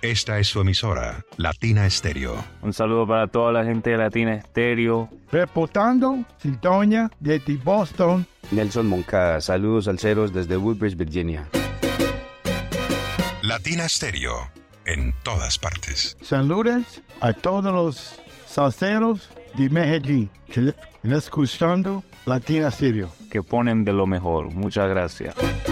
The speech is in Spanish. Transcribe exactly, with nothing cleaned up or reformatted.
Esta es su emisora, Latina Estéreo. Un saludo para toda la gente de Latina Estéreo. Reportando sintonía desde Boston. Nelson Moncada, saludos salseros desde Woodbridge, Virginia. Latina Estéreo, en todas partes. Saludos a todos los salseros de Medellín que están escuchando Latina Estéreo. Que ponen de lo mejor. Muchas gracias.